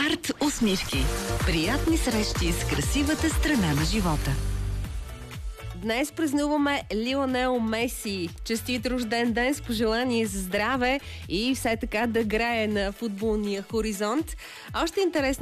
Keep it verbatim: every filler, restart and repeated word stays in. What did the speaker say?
Арт усмивки. Приятни срещи с красивата страна на живота. Днес празнуваме Лионел Меси. Честит рожден ден с пожелание за здраве и все така да грае на футболния хоризонт. Още интересни